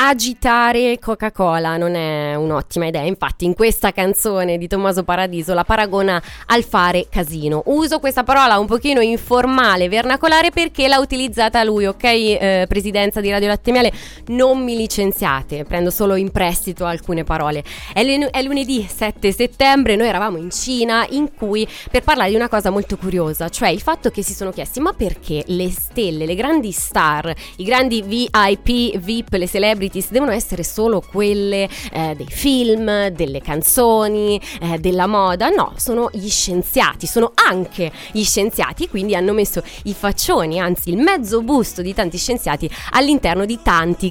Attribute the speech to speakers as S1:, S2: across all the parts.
S1: agitare Coca-Cola non è un'ottima idea. Infatti in questa canzone di Tommaso Paradiso la paragona al fare casino. Uso questa parola un pochino informale, vernacolare, perché l'ha utilizzata lui, ok? Presidenza di Radio Latte Miele, non mi licenziate, prendo solo in prestito alcune parole. È lunedì 7 settembre, noi eravamo in Cina, in cui per parlare di una cosa molto curiosa, cioè il fatto che si sono chiesti: ma perché le stelle, le grandi star, i grandi VIP, VIP, le celebrities devono essere solo quelle dei film, delle canzoni, della moda? No, sono gli scienziati, sono anche gli scienziati, quindi hanno messo i faccioni, anzi il mezzo busto di tanti scienziati all'interno di tanti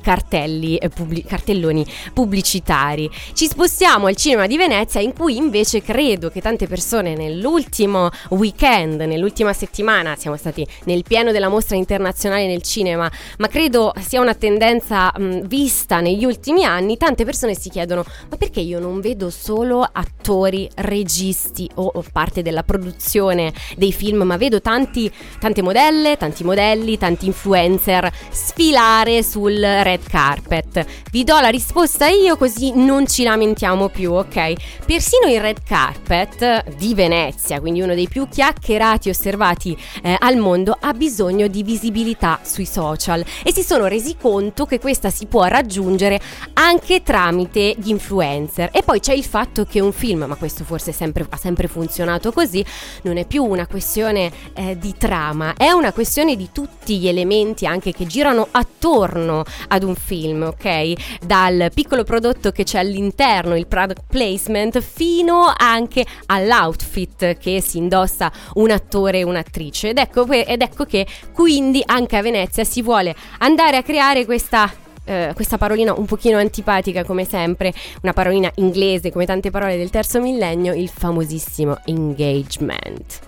S1: cartelloni pubblicitari. Ci spostiamo al cinema di Venezia, in cui invece credo che tante persone nell'ultimo weekend, nell'ultima settimana, siamo stati nel pieno della mostra internazionale nel cinema, ma credo sia una tendenza vista negli ultimi anni. Tante persone si chiedono: ma perché io non vedo solo attori, registi o parte della produzione dei film, ma vedo tante modelle, tanti modelli, tanti influencer sfilare sul red carpet? Vi do la risposta io, così non ci lamentiamo più, ok? Persino il red carpet di Venezia, quindi uno dei più chiacchierati e osservati al mondo, ha bisogno di visibilità sui social, e si sono resi conto che questa si può raggiungere anche tramite gli influencer. E poi c'è il fatto che un film, ma questo forse ha sempre funzionato così, non è più una questione di trama, è una questione di tutti gli elementi anche che girano attorno ad un film, ok? Dal piccolo prodotto che c'è all'interno, il product placement, fino anche all'outfit che si indossa un attore e un'attrice. Ed ecco che quindi anche a Venezia si vuole andare a creare questa parolina un pochino antipatica, come sempre, una parolina inglese come tante parole del terzo millennio, il famosissimo engagement.